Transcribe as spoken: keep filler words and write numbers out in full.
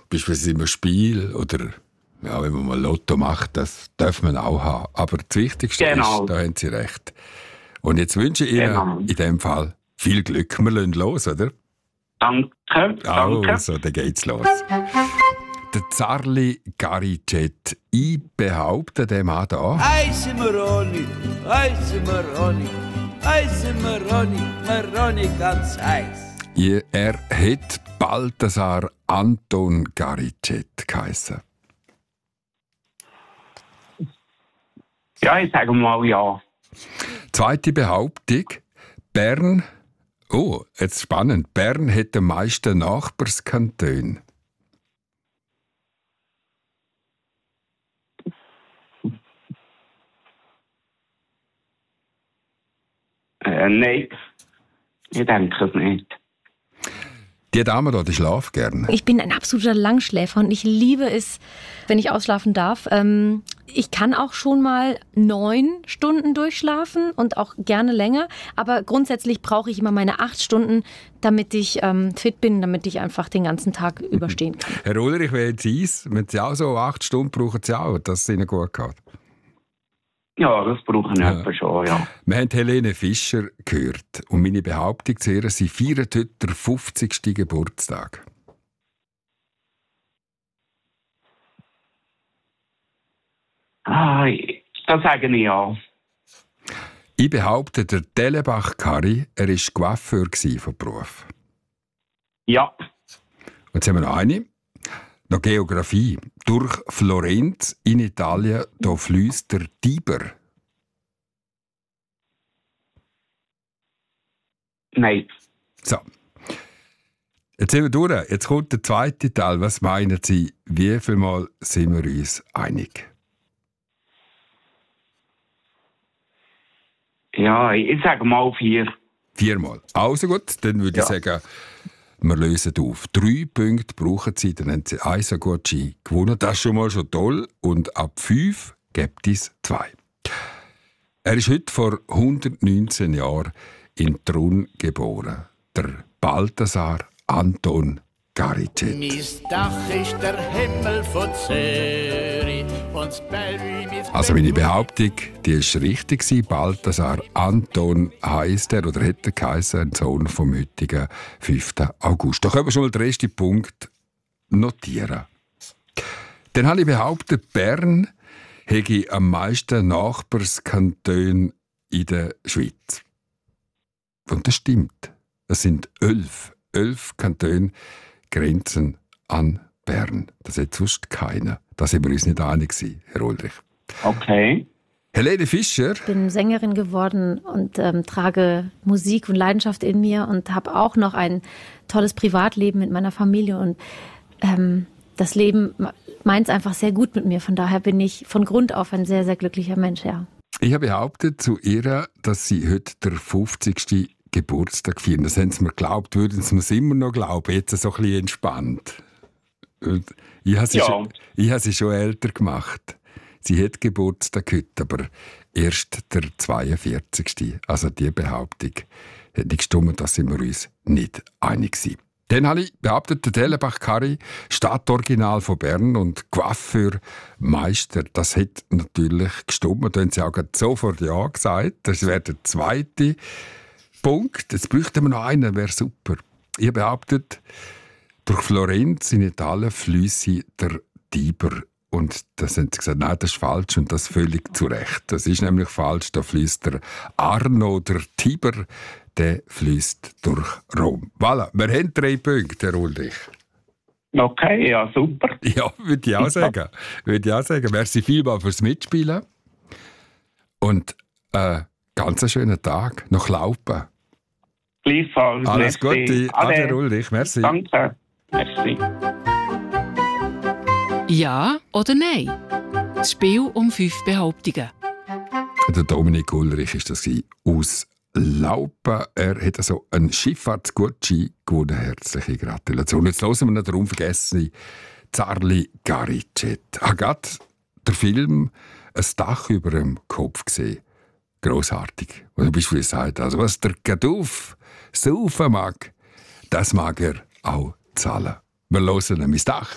beispielsweise im Spiel oder ja, wenn man mal Lotto macht, das darf man auch haben. Aber das Wichtigste Genau. ist, da haben Sie recht. Und jetzt wünsche ich Ihnen Genau. in diesem Fall viel Glück. Wir lassen los, oder? Danke, danke. Also, dann geht's los. Der Zarli Garicet. Ich behaupte dem Mann hier. Eise Maroni, Eise Maroni, Eise Maroni, Maroni ganz heiß. Ja, er hat Balthasar Anton Garicet geheissen. Ja, ich sage mal ja. Zweite Behauptung. Bern, oh, jetzt spannend. Bern hat den meisten Nachbarskantone. Äh, nein, ich denke es nicht. Die Dame da, die schlaft gern. Ich bin ein absoluter Langschläfer und ich liebe es, wenn ich ausschlafen darf. Ähm, ich kann auch schon mal neun Stunden durchschlafen und auch gerne länger. Aber grundsätzlich brauche ich immer meine acht Stunden, damit ich ähm, fit bin, damit ich einfach den ganzen Tag überstehen kann. Herr Ulrich, wenn jetzt eins, wenn Sie auch so acht Stunden brauchen, Sie auch, dass es Ihnen gut geht. Ja, das brauche ich Ja. etwa schon, ja. Wir haben Helene Fischer gehört. Und meine Behauptung zu ihr, sie feiert heute den fünfzigsten Geburtstag. Ah, das sage ich ja. Ich behaupte, der Delebach-Kari, er war Coiffeur von Beruf. Ja, Und jetzt haben wir noch eine. Noch Geografie. Durch Florenz in Italien, da fließt der Tiber. nein. So. Jetzt sind wir durch. Jetzt kommt der zweite Teil. Was meinen Sie, wie viel Mal sind wir uns einig? Ja, ich sage mal vier. Viermal. Also gut, dann würde Ja. ich sagen, wir lösen auf. Drei Punkte brauchen Sie, dann haben Sie ein so gut gewonnen. Das ist schon mal schon toll. Und ab fünf gibt es zwei. Er ist heute vor hundertneunzehn Jahren in Trun geboren. Der Balthasar Anton Garicet. Mis Dach ist der Himmel von Zürich und das Bellevue mit Also meine Behauptung, die ist richtig gewesen. Balthasar Anton heisst er oder hätte geheissen, ein Sohn vom heutigen fünften August. Da können wir schon mal den ersten Punkt notieren. Dann habe ich behauptet, Bern hätte am meisten Nachbarskantone in der Schweiz. Und das stimmt. Es sind elf. Elf Kantone grenzen an Bern. Das hat sonst keiner. Da sind wir uns nicht einig gewesen, Herr Ulrich. Okay. Helene Fischer. Ich bin Sängerin geworden und ähm, trage Musik und Leidenschaft in mir und habe auch noch ein tolles Privatleben mit meiner Familie. Und ähm, das Leben meint es einfach sehr gut mit mir. Von daher bin ich von Grund auf ein sehr, sehr glücklicher Mensch, ja. Ich habe behauptet zu ihr, dass sie heute der fünfzigsten Geburtstag feiern. Das haben sie mir geglaubt, würden sie mir immer noch glauben. Jetzt so ein bisschen entspannt. Und ich habe sie, Ja. schon, ich habe sie schon älter gemacht. Sie hat Geburtstag heute, aber erst der zweiundvierzigste Also die Behauptung hat nicht gestimmt, dass wir uns nicht einig sind. Dann habe ich behauptet, der Delebach-Kari, Stadtoriginal von Bern und Coiffeur-Meister. Das hat natürlich gestimmt. Da haben sie auch sofort Ja gesagt. Das wäre der zweite Punkt. Jetzt bräuchten wir noch einen, wäre super. Ich habe behauptet, durch Florenz in Italien fließe der Tiber. Und das haben sie gesagt, nein, das ist falsch und das völlig zu Recht. Das ist nämlich falsch. Da fließt der Arno, der Tiber, der fließt durch Rom. Voilà, wir haben drei Punkte, Herr Ulrich. Okay, ja, super. Ja, würde ich auch sagen. Würde ich auch sagen. Merci vielmals fürs Mitspielen. Und äh, ganz einen schönen Tag. Noch Laupen. Gleichfalls. Alles merci. Gute. Ade, Herr Ulrich. Merci. Danke. Merci. Ja oder nein? Das Spiel um fünf Behauptungen. Der Dominik Ulrich war das aus Laupen. Er hat also einen Schifffahrtsgutschein gewonnen. Herzliche Gratulation. Jetzt hören wir noch den unvergessenen Zarli Garicet. Ah, gerade der Film «Ein Dach über dem Kopf» gesehen. Grossartig. Und du bist wie gesagt, also was der Gaduf saufen mag, das mag er auch zahlen. Wir hören ihn «Mein Dach